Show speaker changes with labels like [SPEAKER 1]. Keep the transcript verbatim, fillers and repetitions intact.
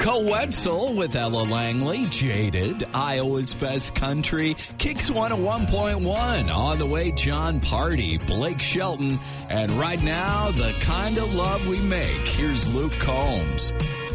[SPEAKER 1] Cole Wetzel with Ella Langley, Jaded, Iowa's Best Country, Kicks one oh one point one. On the way, John Party, Blake Shelton, and right now, The Kind of Love We Make. Here's Luke Combs.